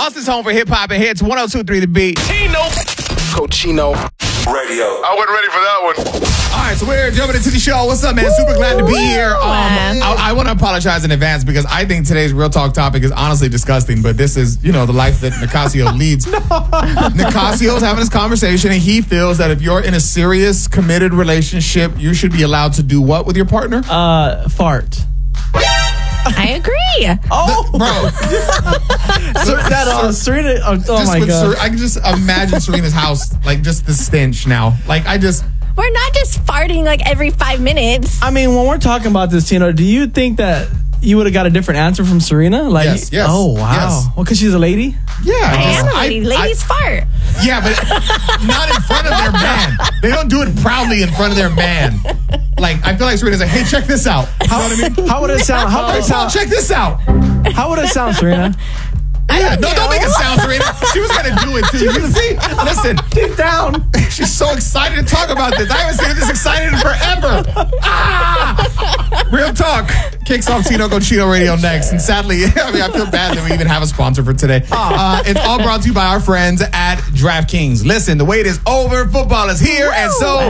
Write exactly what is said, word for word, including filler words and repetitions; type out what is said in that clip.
Austin's home for hip hop and hits one oh two point three The Beat. Tino. Cochino Radio. I wasn't ready for that one. All right, so we're jumping into the show. What's up, man? Super glad to be here. Um, I, I want to apologize in advance because I think today's real talk topic is honestly disgusting, but this is, you know, the life that Nicasio leads. no. Nicasio's having this conversation, and he feels that if you're in a serious, committed relationship, you should be allowed to do what with your partner? Uh, fart. I agree. Oh, the, bro. so that uh, Serena. Oh, oh my god! Ser- I can just imagine Serena's house, like just the stench now. Like I just. We're not just farting like every five minutes. I mean, when we're talking about this, Tino, do you think that you would have got a different answer from Serena? Like, yes. Yes. Oh wow. Yes. Well, because she's a lady. Yeah. I am a lady. I, Ladies I, fart. Yeah, but not in front of their man. They don't do it proudly in front of their man. Like, I feel like Serena's like, hey, check this out. You know what I mean? How would it sound? How would it sound? Check this out. How would it sound, Serena? Yeah, no, don't make it sound, Serena. She was going to do it, too. You see? Listen. Deep down. She's so excited to talk about this. I haven't seen her this excited in forever. Ah! Real talk. Kicks off Tino Cochino Radio next. And sadly, I mean, I feel bad that we even have a sponsor for today. Uh, it's all brought to you by our friends at DraftKings. Listen, the wait is over. Football is here. And so